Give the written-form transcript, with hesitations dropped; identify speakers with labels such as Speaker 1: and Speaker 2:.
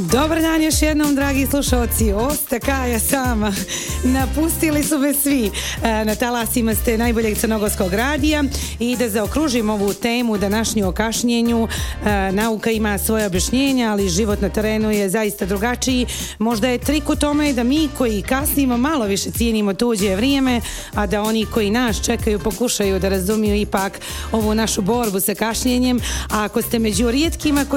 Speaker 1: Dobar dan još jednom, dragi slušalci. Osta Kaja sama. Napustili su me svi. Na talasima ste najboljeg crnogorskog radija i da zaokružim ovu temu današnju o kašnjenju. Nauka ima svoje objašnjenja, ali život na terenu je zaista drugačiji. Možda je trik u tome da mi koji kasnimo malo više cijenimo tuđe vrijeme, a da oni koji nas čekaju pokušaju da razumiju ipak ovu našu borbu sa kašnjenjem. A ako ste među rijetkima